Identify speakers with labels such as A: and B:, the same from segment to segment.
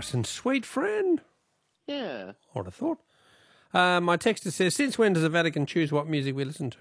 A: nice and sweet, Fran.
B: Yeah.
A: I would have thought. My texter says, since when does the Vatican choose what music we listen to?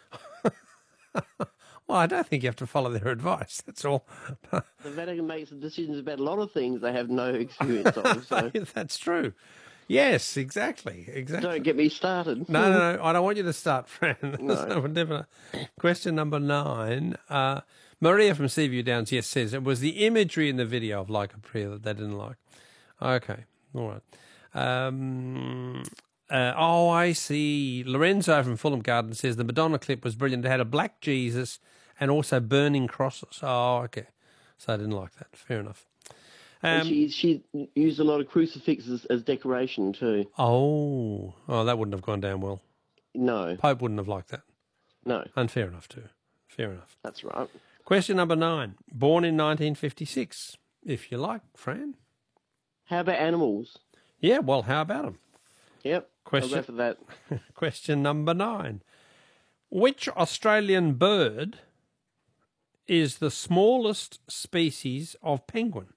A: Well, I don't think you have to follow their advice, that's all.
B: The Vatican makes decisions about a lot of things they have no experience of. So
A: That's true. Yes, exactly.
B: don't get me started.
A: No, I don't want you to start, Fran.
B: No.
A: Definitely. Question number 9. Maria from Seaview Downs, yes, says it was the imagery in the video of Like a Prayer that they didn't like. Okay, all right. I see. Lorenzo from Fulham Garden says the Madonna clip was brilliant. It had a black Jesus and also burning crosses. Oh, okay. So I didn't like that. Fair enough.
B: And she used a lot of crucifixes as decoration too.
A: Oh, that wouldn't have gone down well.
B: No.
A: Pope wouldn't have liked that.
B: No.
A: Unfair enough too. Fair enough.
B: That's right.
A: Question number 9. Born in 1956, if you like, Fran.
B: How about animals?
A: Yeah, well, how about them?
B: Yep. I'll go for that.
A: Question number 9. Which Australian bird is the smallest species of penguin?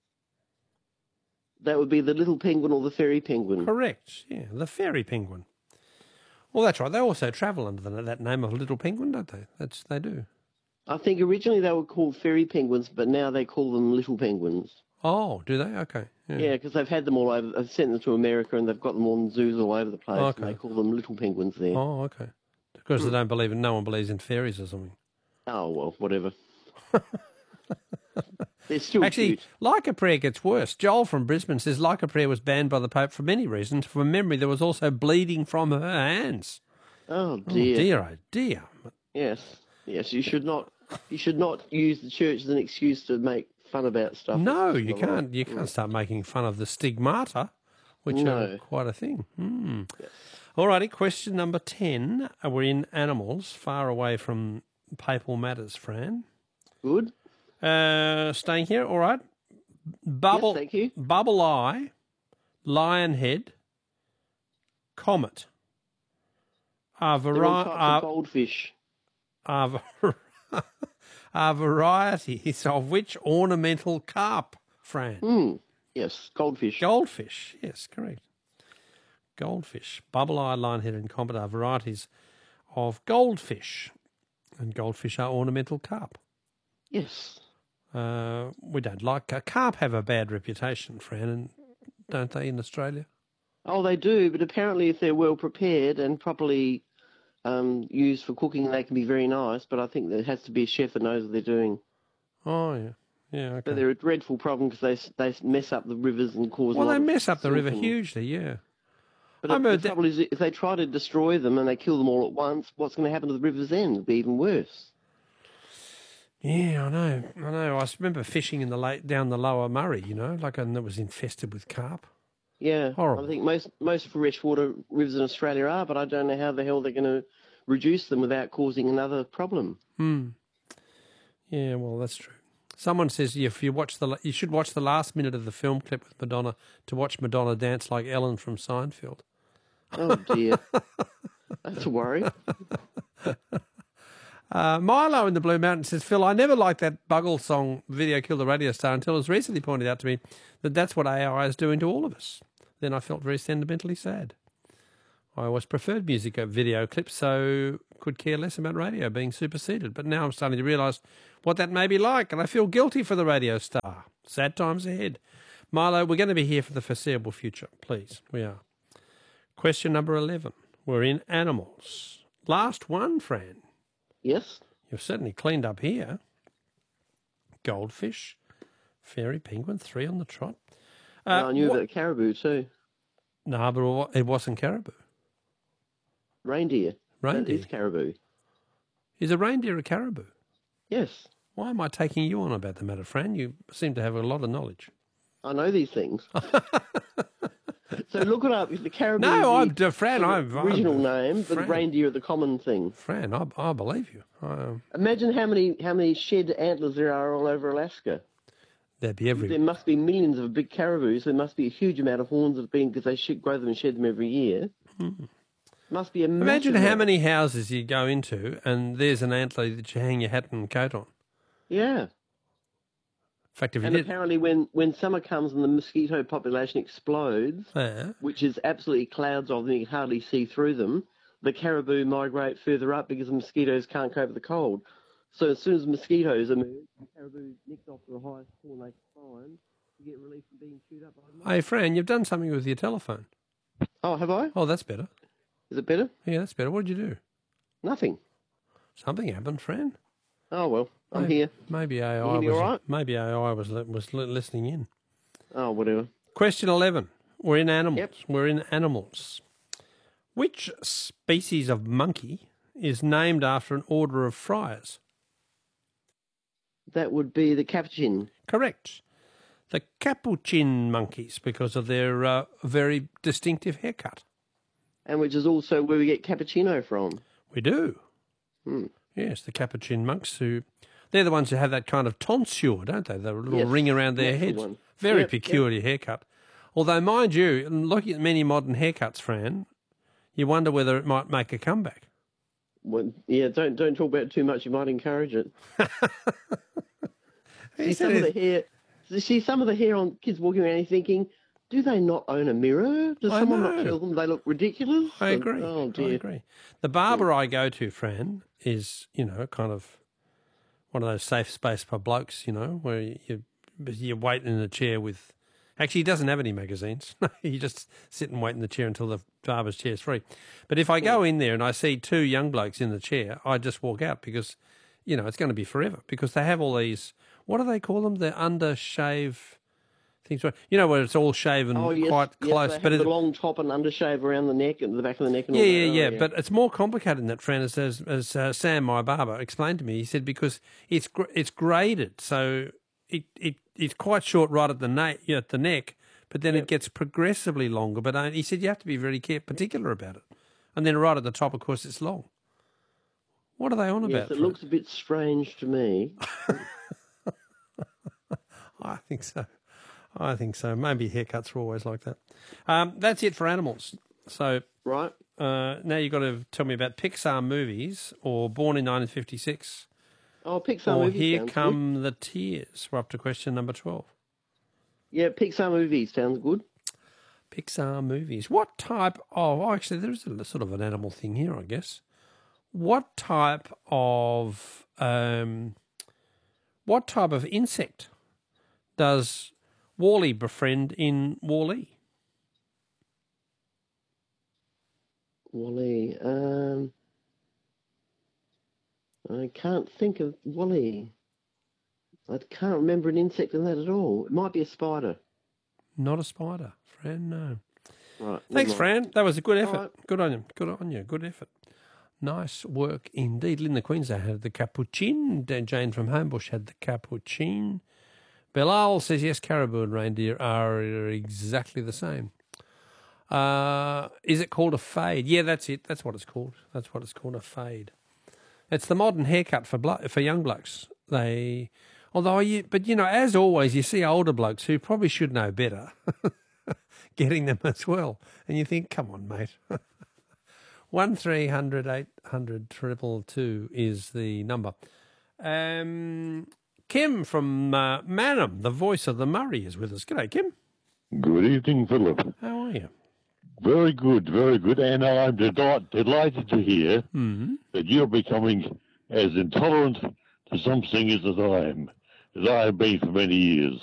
B: That would be the little penguin or the fairy penguin.
A: Correct. Yeah, the fairy penguin. Well, that's right. They also travel under that name of little penguin, don't they? They do.
B: I think originally they were called fairy penguins, but now they call them little penguins.
A: Oh, do they? Okay.
B: Yeah, because they've had them all over. They've sent them to America and they've got them all in zoos all over the place.
A: Okay.
B: And they call them little penguins there.
A: Oh, okay. Because they don't believe in, no one believes in fairies or something.
B: Oh, well, whatever. They're still
A: Actually,
B: cute.
A: Like a Prayer gets worse. Joel from Brisbane says Like a Prayer was banned by the Pope for many reasons. From memory, there was also bleeding from her hands.
B: Oh, dear.
A: Oh, dear, oh, dear.
B: Yes. Yes, you should not use the church as an excuse to make fun about stuff.
A: No, you can't. You can't start making fun of the stigmata, which are quite a thing.
B: Yes.
A: All righty, question number 10. We're in animals, far away from papal matters, Fran.
B: Good.
A: Staying here, all right. Bubble,
B: Yes, thank you.
A: Bubble Eye, Lionhead, Comet.
B: They're all types of goldfish.
A: Are varieties of which ornamental carp, Fran?
B: Yes, goldfish.
A: Goldfish, yes, correct. Goldfish. Bubble Eye, Lionhead and Comet are varieties of goldfish. And goldfish are ornamental carp.
B: Yes.
A: We don't like... carp have a bad reputation, Fran, and don't they, in Australia?
B: Oh, they do, but apparently if they're well prepared and properly used for cooking, they can be very nice, but I think there has to be a chef that knows what they're doing.
A: Oh, yeah. Yeah, okay.
B: But they're a dreadful problem because they mess up the rivers and cause
A: Well, they mess up the river hugely, yeah.
B: But the trouble is, if they try to destroy them and they kill them all at once, what's going to happen to the river's end? It'll be even worse.
A: Yeah, I know. I remember fishing in the lake down the Lower Murray, and it was infested with carp.
B: Yeah, horrible. I think most freshwater rivers in Australia are, but I don't know how the hell they're going to reduce them without causing another problem.
A: Yeah, well, that's true. Someone says you should watch the last minute of the film clip with Madonna to watch Madonna dance like Ellen from Seinfeld.
B: Oh, dear. That's a worry.
A: Milo in the Blue Mountain says, Phil, I never liked that Buggle song, Video Killed the Radio Star, until it was recently pointed out to me that that's what AI is doing to all of us. Then I felt very sentimentally sad. I always preferred music over video clips, so could care less about radio being superseded. But now I'm starting to realise what that may be like, and I feel guilty for the radio star. Sad times ahead. Milo, we're going to be here for the foreseeable future. Please, we are. Question number 11. We're in animals. Last one, Fran.
B: Yes?
A: You've certainly cleaned up here. Goldfish, fairy penguin, 3 on the trot.
B: I knew about caribou too.
A: No, but it wasn't caribou.
B: Reindeer.
A: Reindeer.
B: That is caribou.
A: Is a reindeer a caribou?
B: Yes.
A: Why am I taking you on about the matter, Fran? You seem to have a lot of knowledge.
B: I know these things. So look it up. If the caribou
A: no,
B: Fran,
A: I'm
B: original name, but the reindeer are the common thing.
A: Fran, I believe you.
B: Imagine how many shed antlers there are all over Alaska.
A: There'd be
B: There must be millions of big caribou, so there must be a huge amount of horns because they grow them and shed them every year. Must be a
A: Imagine how many houses you go into and there's an antler that you hang your hat and coat on.
B: Yeah.
A: In fact, if you
B: And
A: did...
B: apparently when summer comes and the mosquito population explodes,
A: Yeah.
B: which is absolutely clouds of them, you can hardly see through them, the caribou migrate further up because the mosquitoes can't cope with the cold. So as soon as mosquitoes emerge, the caribou nicks off to the highest corn they can find to get relief from being chewed up by the
A: Hey, Fran, you've done something with your telephone.
B: Oh, have I?
A: Oh, that's better.
B: Is it better?
A: Yeah, that's better. What did you do?
B: Nothing.
A: Something happened, Fran.
B: Oh, well, I'm
A: Maybe-
B: here.
A: Maybe AI
B: You
A: was...
B: all right?
A: Maybe AI was listening in.
B: Oh, whatever.
A: Question 11. We're in animals.
B: Yep.
A: We're in animals. Which species of monkey is named after an order of friars?
B: That would be the capuchin.
A: Correct. The capuchin monkeys, because of their very distinctive haircut.
B: And which is also where we get cappuccino from.
A: We do.
B: Hmm.
A: Yes, the capuchin monks they're the ones who have that kind of tonsure, don't they? The little
B: Yes,
A: ring around their
B: natural
A: heads.
B: one.
A: Very
B: Yep,
A: peculiar haircut. Although, mind you, looking at many modern haircuts, Fran, you wonder whether it might make a comeback.
B: Well, yeah, don't talk about it too much. You might encourage it.
A: He
B: See some of the hair on kids walking around. You're thinking, do they not own a mirror? Does
A: I
B: someone
A: know.
B: not tell them they look ridiculous?
A: I agree.
B: Oh dear.
A: I agree. The barber I go to, Fran, is, kind of one of those safe space for blokes, where you're waiting in a chair with... Actually, he doesn't have any magazines. You just sit and wait in the chair until the barber's chair's free. But if I go in there and I see two young blokes in the chair, I just walk out because, it's going to be forever because they have all these... What do they call them? The undershave things, where it's all shaven quite close.
B: They
A: but
B: have the long top and undershave around the neck and the back of the neck. And all
A: yeah.
B: that.
A: But it's more complicated than that, Fran, as Sam, my barber, explained to me. He said because it's graded, so it's quite short right at the neck, but then it gets progressively longer. But he said you have to be very particular about it, and then right at the top, of course, it's long. What are they on about?
B: Yes, it looks a bit strange to me.
A: I think so. Maybe haircuts are always like that. That's it for animals. So
B: Right.
A: now you've got to tell me about Pixar movies or Born in 1956
B: Oh, Pixar
A: or
B: movies
A: Here
B: sounds
A: Come the Tears. We're up to question number 12.
B: good. Yeah, Pixar movies sounds good.
A: Pixar movies. What type of... Oh, actually, there's a sort of an animal thing here, I guess. What type of insect does Wall-E befriend in Wall-E?
B: Wally. I can't think of Wally. I can't remember an insect in that at all. It might be a spider.
A: Not a spider, Fran, no.
B: Right.
A: Thanks,
B: never mind.
A: Fran. That was a good effort.
B: All right.
A: Good on you. Good on you. Good effort. Nice work indeed. Linda Queensland had the capuchin. Jane from Homebush had the capuchin. Bilal says, yes, caribou and reindeer are exactly the same. Is it called a fade? Yeah, that's it. That's what it's called. That's what it's called, a fade. It's the modern haircut for young blokes. As always, you see older blokes who probably should know better getting them as well. And you think, come on, mate. 1300 800 222 is the number. Kim from Manham, the voice of the Murray, is with us. G'day, Kim.
C: Good evening, Philip.
A: How are you?
C: Very good, very good. And I'm delighted to hear that you're becoming as intolerant to some singers as I am, as I have been for many years.